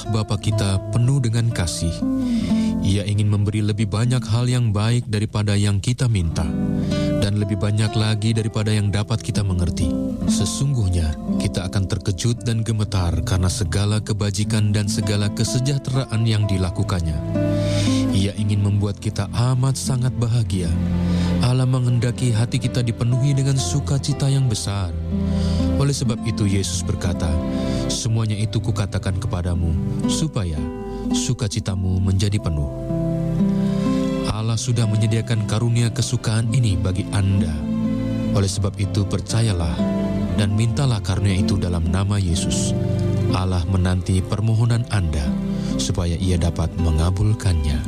Allah Bapa kita penuh dengan kasih. Ia ingin memberi lebih banyak hal yang baik daripada yang kita minta, dan lebih banyak lagi daripada yang dapat kita mengerti. Sesungguhnya kita akan terkejut dan gemetar karena segala kebajikan dan segala kesejahteraan yang dilakukannya. Ia ingin membuat kita amat sangat bahagia. Allah menghendaki hati kita dipenuhi dengan sukacita yang besar. Oleh sebab itu Yesus berkata, "Semuanya itu kukatakan kepadamu, supaya sukacitamu menjadi penuh." Allah sudah menyediakan karunia kesukaan ini bagi Anda. Oleh sebab itu percayalah dan mintalah karunia itu dalam nama Yesus. Allah menanti permohonan Anda supaya Ia dapat mengabulkannya.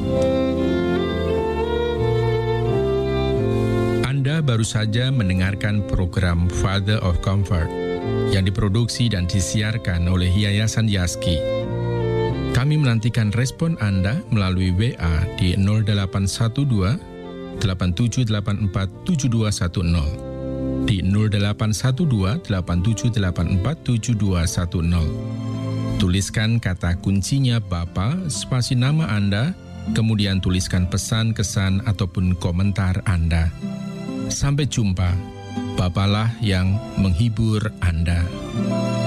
Anda baru saja mendengarkan program Father of Comfort yang diproduksi dan disiarkan oleh Yayasan Yaski. Kami menantikan respon Anda melalui WA di 0812 8784 7210, di 0812 8784 7210. Tuliskan kata kuncinya Bapa, spasi nama Anda, kemudian tuliskan pesan, kesan, ataupun komentar Anda. Sampai jumpa, Bapalah yang menghibur Anda.